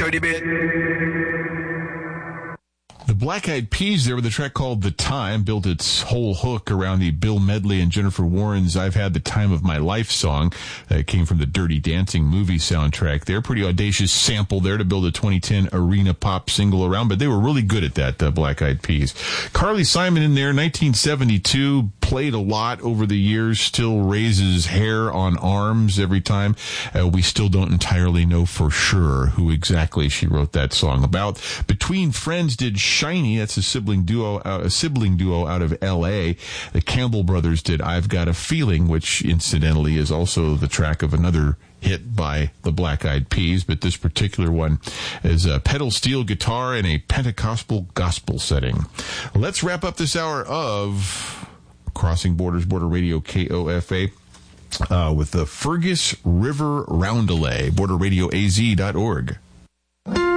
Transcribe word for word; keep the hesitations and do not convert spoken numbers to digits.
dirty bit. The Black Eyed Peas there with a track called The Time built its whole hook around the Bill Medley and Jennifer Warren's I've Had the Time of My Life song. That came from the Dirty Dancing movie soundtrack there. Pretty audacious sample there to build a twenty ten arena pop single around, but they were really good at that, uh, Black Eyed Peas. Carly Simon in there, nineteen seventy-two, played a lot over the years, still raises hair on arms every time. Uh, we still don't entirely know for sure who exactly she wrote that song about. Between Friends did Shiny, that's a sibling duo, uh, a sibling duo out of L A. The Campbell brothers did I've Got a Feeling, which incidentally is also the track of another hit by the Black Eyed Peas, but this particular one is a pedal steel guitar in a Pentecostal gospel setting. Let's wrap up this hour of Crossing Borders, Border Radio K O F A, uh, with the Fergus River Roundelay, border radio a z dot org.